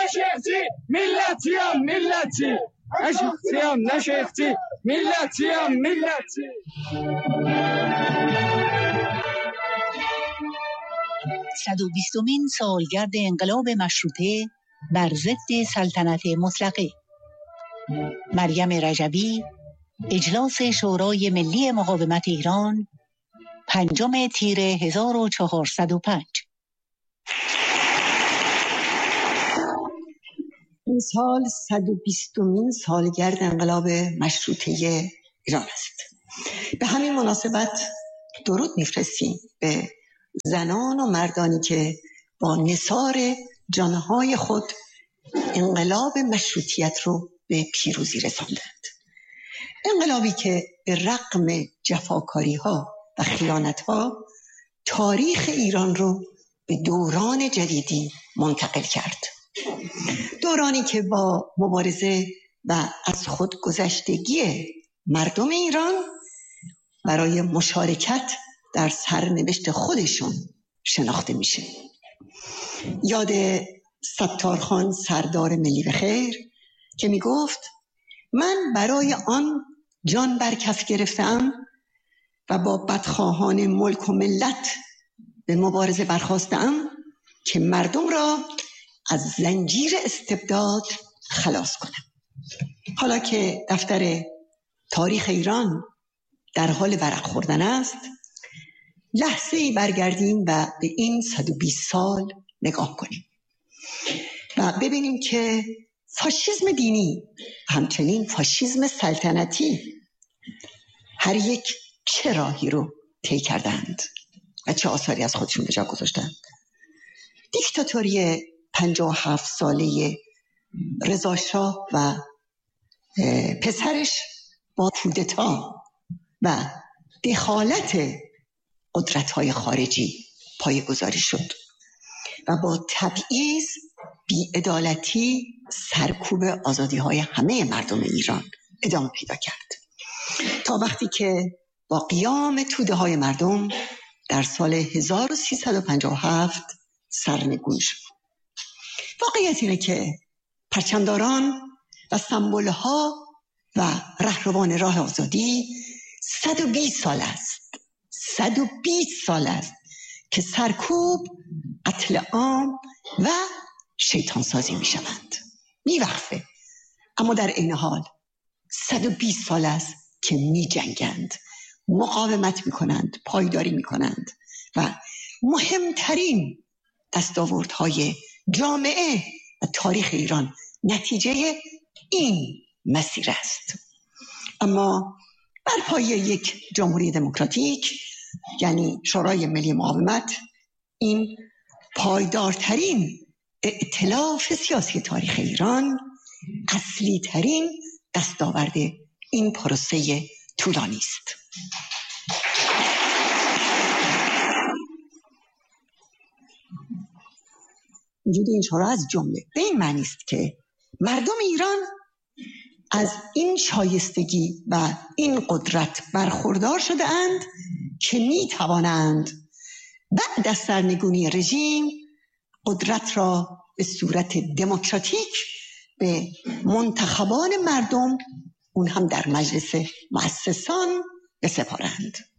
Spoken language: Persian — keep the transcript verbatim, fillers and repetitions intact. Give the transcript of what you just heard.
نشیختی ملتیم ملتی نشیختیم نشیختی ملتیم ملتی. صد و بیستمین سالگرد انقلاب مشروطه بر ضد سلطنت مطلقه. مریم رجبی، اجلاس شورای ملی مقاومت ایران، پنجم تیر هزار و چهارصد و پنج. این سال صد و بیستمین سالگرد انقلاب مشروطه ایران است. به همین مناسبت درود میفرستیم به زنان و مردانی که با نثار جانهای خود انقلاب مشروطیت رو به پیروزی رساندند. انقلابی که به رغم جفاکاری ها و خیانت ها تاریخ ایران رو به دوران جدیدی منتقل کرد. دورانی که با مبارزه و از خودگذشتگی مردم ایران برای مشارکت در سرنوشت خودشون شناخته میشه. یاد ستارخان سردار ملی و خیر که میگفت من برای آن جان بر کف گرفتم و با بدخواهان ملک و ملت به مبارزه برخاستم که مردم را از زنجیر استبداد خلاص کنم. حالا که دفتر تاریخ ایران در حال ورق خوردن است، لحظه‌ای برگردیم و به این صد و بیست سال نگاه کنیم و ببینیم که فاشیسم دینی همچنین فاشیسم سلطنتی هر یک چه راهی رو طی کردند و چه آثاری از خودشون به جا گذاشتند. دیکتاتوری پنجاه و هفت ساله رضا شاه و پسرش با کودتا و دخالت قدرت‌های خارجی پایه‌گذاری شد و با تبعیض، بی‌عدالتی، سرکوب آزادی‌های همه مردم ایران ادامه پیدا کرد تا وقتی که با قیام توده‌های مردم در سال هزار و سیصد و پنجاه و هفت سرنگون شد. واقعیت اینه که پرچمداران و سمبول‌ها و رهروان راه آزادی صد و بیست سال است صد و بیست سال است که سرکوب، قتل عام و شیطان سازی می شوند. می وقفه. اما در این حال صد و بیست سال است که می جنگند، مقاومت می کنند، پایداری می کنند و مهمترین دستاوردهای جامعه و تاریخ ایران نتیجه این مسیر است. اما بر پایه یک جمهوری دموکراتیک یعنی شورای ملی مقاومت، این پایدارترین ائتلاف سیاسی تاریخ ایران، اصلی ترین دستاورد این پروسه طولانی است. وجود این شورا از جمله به این معنی است که مردم ایران از این شایستگی و این قدرت برخوردار شده اند که می توانند بعد از سرنگونی رژیم قدرت را به صورت دموکراتیک به منتخبان مردم، اون هم در مجلس مؤسسان، بسپارند.